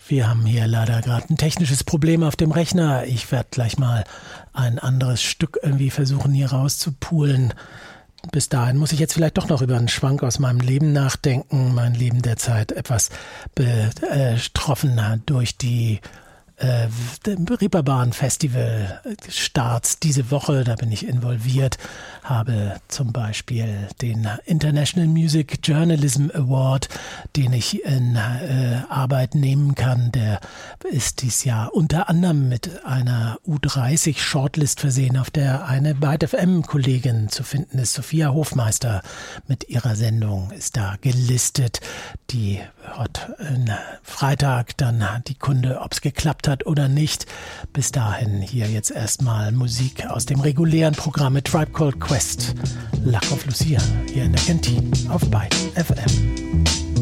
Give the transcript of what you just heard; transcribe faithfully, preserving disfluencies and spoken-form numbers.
Wir haben hier leider gerade ein technisches Problem auf dem Rechner. Ich werde gleich mal ein anderes Stück irgendwie versuchen hier rauszupulen. Bis dahin muss ich jetzt vielleicht doch noch über einen Schwank aus meinem Leben nachdenken. Mein Leben derzeit etwas betroffen durch die äh, Reeperbahn Festival Starts diese Woche. Da bin ich involviert, habe zum Beispiel den International Music Journalism Award, den ich in äh, Arbeit nehmen kann. Der ist dieses Jahr unter anderem mit einer U dreißig Shortlist versehen, auf der eine Byte F M-Kollegin zu finden ist. Sophia Hofmeister mit ihrer Sendung ist da gelistet. Die hat äh, Freitag dann die Kunde, ob es geklappt hat oder nicht. Bis dahin hier jetzt erstmal Musik aus dem regulären Programm mit Tribe Called Quest. Luck of Lucia hier in der Kantine auf Byte F M.